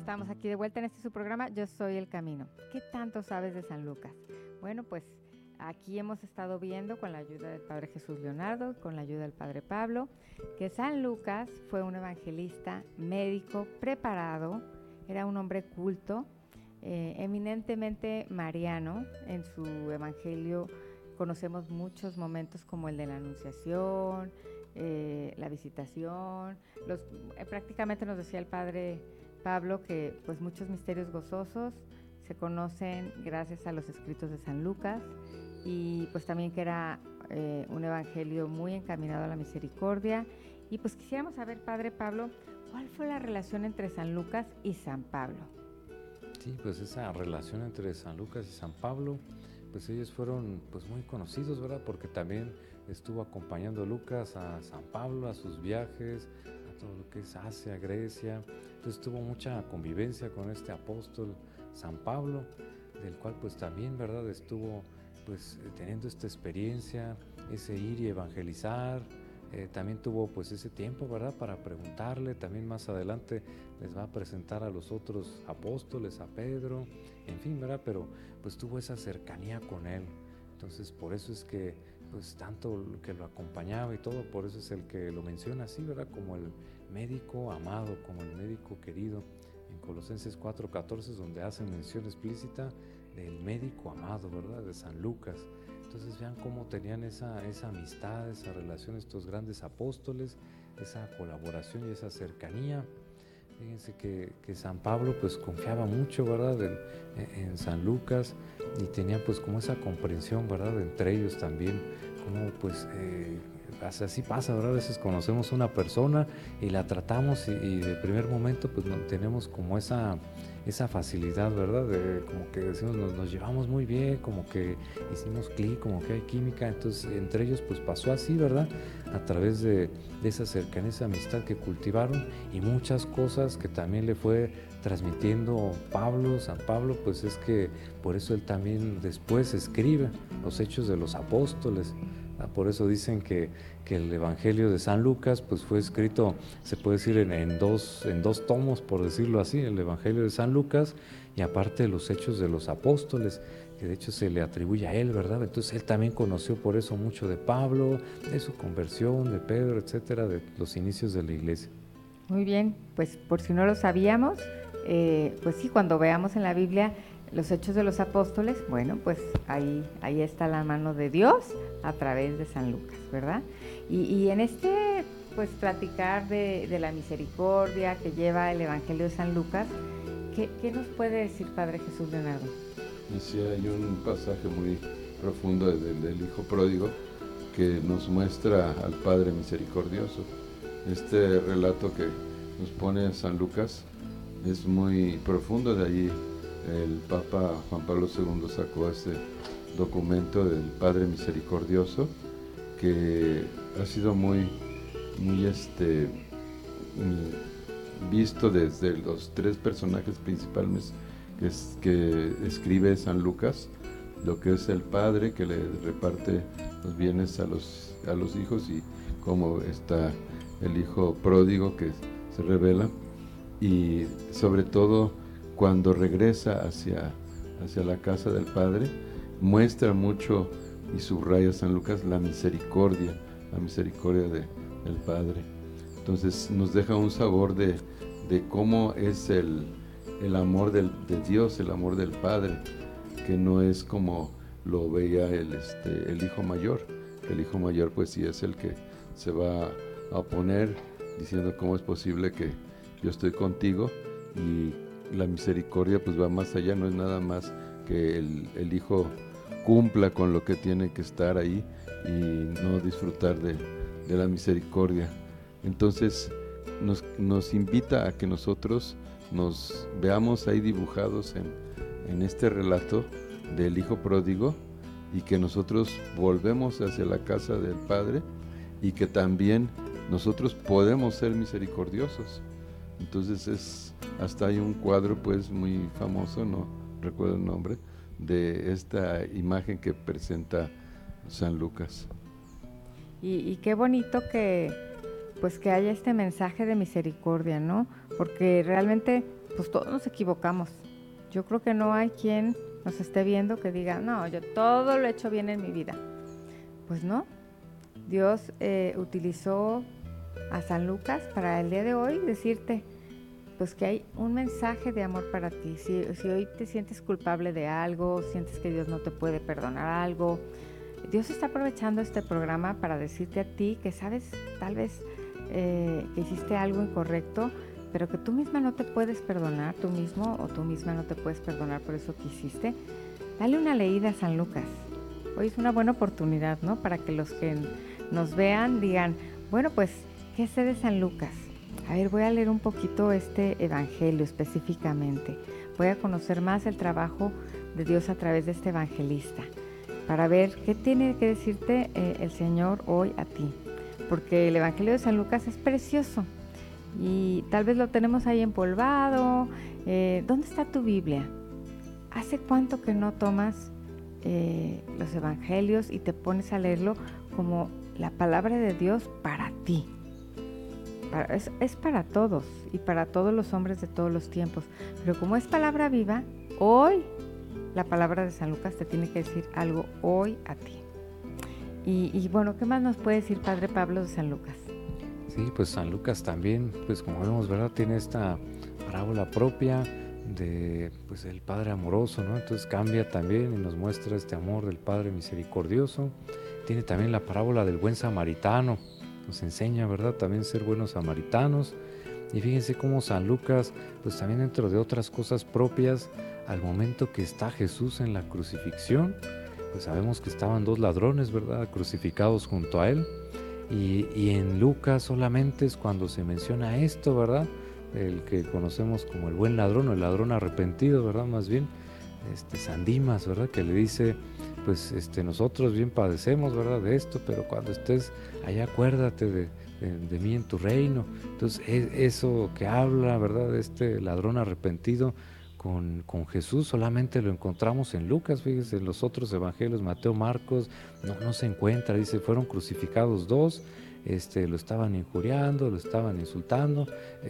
estamos aquí de vuelta en este su programa, Yo Soy el Camino. ¿Qué tanto sabes de San Lucas? Bueno, pues aquí hemos estado viendo con la ayuda del Padre Jesús Leonardo, con la ayuda del Padre Pablo, que San Lucas fue un evangelista, médico, preparado, era un hombre culto, eminentemente mariano. En su evangelio conocemos muchos momentos como el de la Anunciación, la visitación, prácticamente nos decía el Padre Pablo que pues muchos misterios gozosos se conocen gracias a los escritos de San Lucas, y pues también que era un evangelio muy encaminado a la misericordia. Y pues quisiéramos saber, Padre Pablo, ¿cuál fue la relación entre San Lucas y San Pablo? Sí, pues esa relación entre San Lucas y San Pablo, pues ellos fueron pues muy conocidos, ¿verdad? Porque también estuvo acompañando a Lucas a San Pablo, a sus viajes, a todo lo que es Asia, Grecia. Entonces tuvo mucha convivencia con este apóstol San Pablo, del cual pues también, ¿verdad? Estuvo pues teniendo esta experiencia, ese ir y evangelizar. También tuvo pues ese tiempo, ¿verdad? Para preguntarle. También más adelante les va a presentar a los otros apóstoles, a Pedro, en fin, ¿verdad? Pero pues tuvo esa cercanía con él. Entonces por eso es que pues tanto que lo acompañaba y todo, por eso es el que lo menciona así, ¿verdad? Como el médico amado, como el médico querido. En Colosenses 4:14 es donde hace mención explícita del médico amado, ¿verdad? De San Lucas. Entonces vean cómo tenían esa amistad, esa relación estos grandes apóstoles, esa colaboración y esa cercanía. Fíjense que San Pablo pues confiaba mucho, ¿verdad? En San Lucas, y tenía pues como esa comprensión, ¿verdad? Entre ellos también, como pues así pasa, ¿verdad? A veces conocemos a una persona y la tratamos y de primer momento pues no, tenemos como esa facilidad, ¿verdad? Como que decimos, nos llevamos muy bien, como que hicimos clic, como que hay química. Entonces entre ellos pues pasó así, ¿verdad? A través de esa cercanía, esa amistad que cultivaron, y muchas cosas que también le fue transmitiendo San Pablo, pues es que por eso él también después escribe los Hechos de los Apóstoles. Por eso dicen que el Evangelio de San Lucas pues fue escrito, se puede decir, en dos tomos, por decirlo así, el Evangelio de San Lucas y aparte los Hechos de los Apóstoles, que de hecho se le atribuye a él, ¿verdad? Entonces él también conoció por eso mucho de Pablo, de su conversión, de Pedro, etcétera, de los inicios de la iglesia. Muy bien, pues por si no lo sabíamos, pues sí, cuando veamos en la Biblia los Hechos de los Apóstoles, bueno, pues ahí está la mano de Dios a través de San Lucas, ¿verdad? Y en este, pues platicar de la misericordia que lleva el Evangelio de San Lucas, ¿qué nos puede decir Padre Jesús Leonardo? Y sí, hay un pasaje muy profundo del Hijo Pródigo que nos muestra al Padre Misericordioso. Este relato que nos pone San Lucas es muy profundo. De allí el Papa Juan Pablo II sacó ese documento del Padre Misericordioso, que ha sido muy visto desde los tres personajes principales que escribe San Lucas, lo que es el padre que le reparte los bienes a los hijos, y cómo está el hijo pródigo que se revela, y sobre todo cuando regresa hacia la casa del padre, muestra mucho y subraya San Lucas la misericordia del Padre. Entonces nos deja un sabor de cómo es el amor de Dios, el amor del Padre, que no es como lo veía el hijo mayor. El hijo mayor pues sí es el que se va a oponer diciendo cómo es posible que yo estoy contigo, y la misericordia pues va más allá, no es nada más que el hijo cumpla con lo que tiene que estar ahí y no disfrutar de la misericordia. Entonces nos invita a que nosotros nos veamos ahí dibujados en este relato del hijo pródigo, y que nosotros volvemos hacia la casa del Padre, y que también nosotros podemos ser misericordiosos. Entonces hasta hay un cuadro pues muy famoso, no recuerdo el nombre, de esta imagen que presenta San Lucas. Y qué bonito que pues que haya este mensaje de misericordia, ¿no? Porque realmente pues todos nos equivocamos. Yo creo que no hay quien nos esté viendo que diga, no, yo todo lo he hecho bien en mi vida. Pues no, Dios utilizó a San Lucas para el día de hoy decirte, pues que hay un mensaje de amor para ti. Si hoy te sientes culpable de algo, sientes que Dios no te puede perdonar algo, Dios está aprovechando este programa para decirte a ti que sabes tal vez que hiciste algo incorrecto, pero que tú misma no te puedes perdonar, tú mismo o tú misma no te puedes perdonar por eso que hiciste. Dale una leída a San Lucas. Hoy es una buena oportunidad, ¿no? Para que los que nos vean digan, bueno, pues, ¿qué sé de San Lucas? A ver, voy a leer un poquito este evangelio específicamente. Voy a conocer más el trabajo de Dios a través de este evangelista, para ver qué tiene que decirte el Señor hoy a ti. Porque el evangelio de San Lucas es precioso y tal vez lo tenemos ahí empolvado. ¿Dónde está tu Biblia? ¿Hace cuánto que no tomas los evangelios y te pones a leerlo como la palabra de Dios para ti? Es para todos y para todos los hombres de todos los tiempos, pero como es palabra viva, hoy la palabra de San Lucas te tiene que decir algo hoy a ti. Y bueno, ¿qué más nos puede decir Padre Pablo de San Lucas? Sí, pues San Lucas también, pues como vemos, ¿verdad? Tiene esta parábola propia de pues el Padre amoroso, ¿no? Entonces cambia también y nos muestra este amor del Padre misericordioso. Tiene también la parábola del buen samaritano, nos enseña, ¿verdad? También ser buenos samaritanos. Y fíjense cómo San Lucas, pues también dentro de otras cosas propias, al momento que está Jesús en la crucifixión, pues sabemos que estaban dos ladrones, ¿verdad? Crucificados junto a él. Y en Lucas solamente es cuando se menciona esto, ¿verdad? El que conocemos como el buen ladrón o el ladrón arrepentido, ¿verdad? Más bien, San Dimas, ¿verdad? Que le dice, pues nosotros bien padecemos, ¿verdad? De esto, pero cuando estés allá acuérdate de mí en tu reino. Entonces eso que habla, ¿verdad? De este ladrón arrepentido con Jesús solamente lo encontramos en Lucas. Fíjense, en los otros evangelios, Mateo, Marcos, no se encuentra. Dice, fueron crucificados dos, lo estaban injuriando, lo estaban insultando,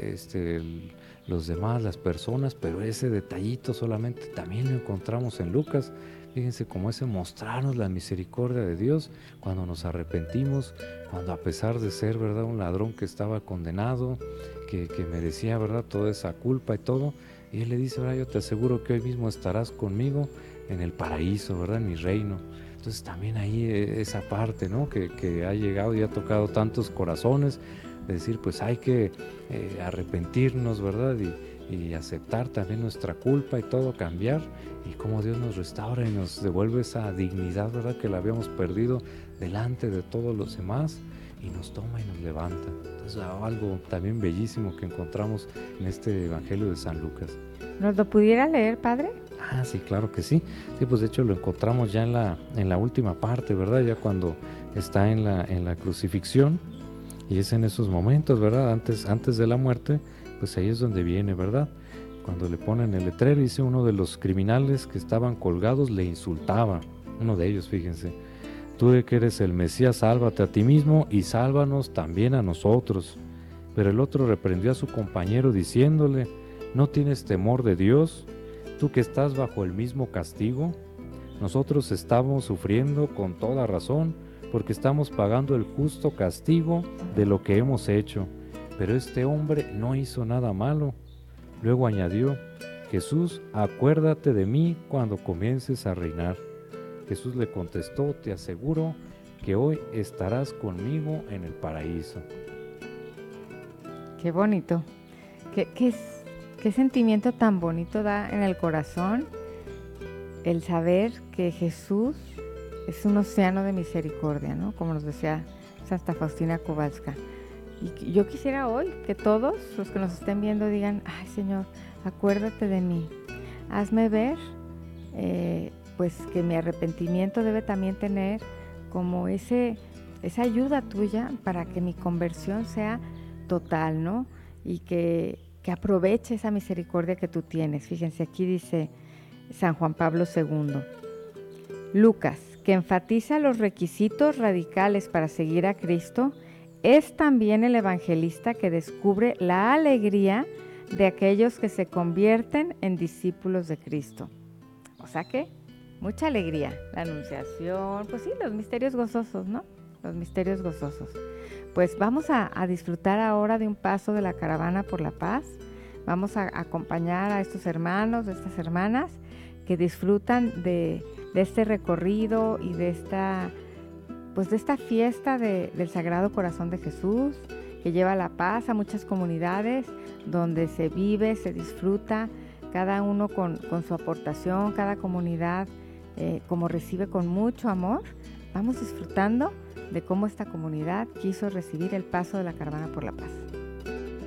los demás, las personas, pero ese detallito solamente también lo encontramos en Lucas. Fíjense cómo ese mostrarnos la misericordia de Dios cuando nos arrepentimos, cuando a pesar de ser, ¿verdad?, un ladrón que estaba condenado, que merecía, ¿verdad?, toda esa culpa y todo, y Él le dice, ¿verdad?, yo te aseguro que hoy mismo estarás conmigo en el paraíso, ¿verdad?, en mi reino. Entonces también ahí esa parte, ¿no?, que ha llegado y ha tocado tantos corazones, de decir, pues hay que arrepentirnos, ¿verdad?, y aceptar también nuestra culpa y todo, cambiar, y cómo Dios nos restaura y nos devuelve esa dignidad, ¿verdad?, que la habíamos perdido delante de todos los demás, y nos toma y nos levanta. Entonces algo también bellísimo que encontramos en este Evangelio de San Lucas. ¿Nos lo pudiera leer, Padre? Ah, sí, claro que sí. Sí, pues de hecho lo encontramos ya en la última parte, ¿verdad? Ya cuando está en la crucifixión, y es en esos momentos, ¿verdad? Antes de la muerte, pues ahí es donde viene, ¿verdad? Cuando le ponen el letrero, dice, uno de los criminales que estaban colgados le insultaba, uno de ellos, fíjense, tú que eres el Mesías, sálvate a ti mismo y sálvanos también a nosotros. Pero el otro reprendió a su compañero diciéndole, ¿no tienes temor de Dios, tú que estás bajo el mismo castigo? Nosotros estamos sufriendo con toda razón, porque estamos pagando el justo castigo de lo que hemos hecho, pero este hombre no hizo nada malo. Luego añadió, Jesús, acuérdate de mí cuando comiences a reinar. Jesús le contestó, te aseguro que hoy estarás conmigo en el paraíso. Qué bonito. Qué sentimiento tan bonito da en el corazón el saber que Jesús es un océano de misericordia, ¿no? Como nos decía Santa Faustina Kowalska. Y yo quisiera hoy que todos los que nos estén viendo digan, ay Señor, acuérdate de mí. Hazme ver, pues que mi arrepentimiento debe también tener como esa ayuda tuya para que mi conversión sea total, ¿no? Y que aproveche esa misericordia que tú tienes. Fíjense, aquí dice San Juan Pablo II. Lucas, que enfatiza los requisitos radicales para seguir a Cristo, es también el evangelista que descubre la alegría de aquellos que se convierten en discípulos de Cristo. O sea que mucha alegría, la anunciación, pues sí, los misterios gozosos, ¿no? Los misterios gozosos. Pues vamos a disfrutar ahora de un paso de la caravana por la paz. Vamos a acompañar a estos hermanos, de estas hermanas, que disfrutan de este recorrido y de esta fiesta del Sagrado Corazón de Jesús, que lleva la paz a muchas comunidades, donde se vive, se disfruta, cada uno con su aportación, cada comunidad como recibe con mucho amor. Vamos disfrutando de cómo esta comunidad quiso recibir el paso de la caravana por la paz.